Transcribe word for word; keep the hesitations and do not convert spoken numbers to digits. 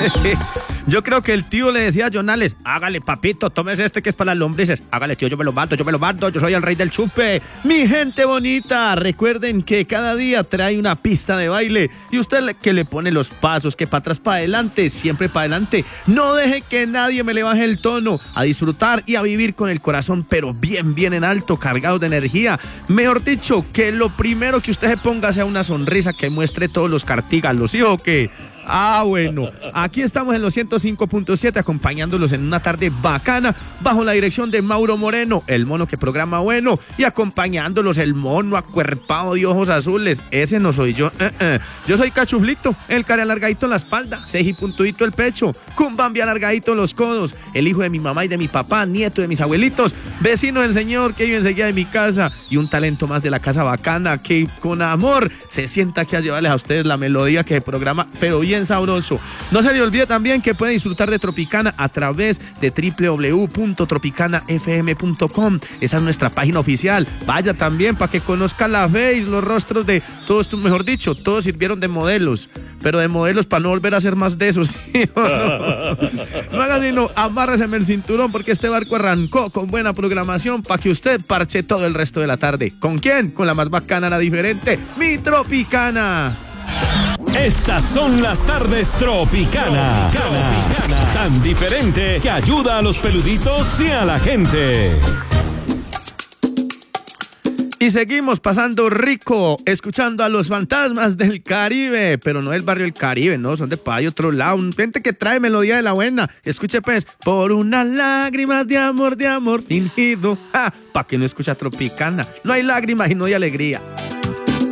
Yo creo que el tío le decía a Jonales, hágale papito, tómese este que es para las lombrices. Hágale tío, yo me lo mando, yo me lo mando, yo soy el rey del chupe. Mi gente bonita, recuerden que cada día trae una pista de baile y usted le, que le pone los pasos, que para atrás, para adelante, siempre para adelante. No deje que nadie me le baje el tono, a disfrutar y a vivir con el corazón, pero bien, bien en alto, cargado de energía. Mejor dicho, que lo primero que usted se ponga sea una sonrisa que muestre todos los cartígalos, ¿sí o qué? Ah, bueno, aquí estamos en los ciento cinco punto siete acompañándolos en una tarde bacana bajo la dirección de Mauro Moreno, el mono que programa bueno, y acompañándolos el mono acuerpado de ojos azules. Ese no soy yo, uh -uh. Yo soy Cachuflito, el care alargadito en la espalda, ceji puntudito el pecho, cumbambi alargadito en los codos, el hijo de mi mamá y de mi papá, nieto de mis abuelitos, vecino del señor que vive enseguida de mi casa y un talento más de la casa bacana que con amor se sienta aquí a llevarles a ustedes la melodía que programa, pero bien sabroso. No se le olvide también que puede disfrutar de Tropicana a través de doble u doble u doble u punto tropicana f m punto com. Esa es nuestra página oficial. Vaya también para que conozca la face, los rostros de todos, mejor dicho, todos sirvieron de modelos, pero de modelos para no volver a hacer más de esos. ¿Sí o no? No haga sino amárrese en el cinturón porque este barco arrancó con buena programación para que usted parche todo el resto de la tarde. ¿Con quién? Con la más bacana, la diferente, mi Tropicana. Estas son las tardes Tropicana, Tropicana, tan diferente que ayuda a los peluditos y a la gente. Y seguimos pasando rico, escuchando a los fantasmas del Caribe, pero no del barrio del Caribe, no, son de para allá otro lado, gente que trae melodía de la buena. Escuche pues, por unas lágrimas de amor, de amor fingido, ja, pa' que no escucha Tropicana, no hay lágrimas y no hay alegría.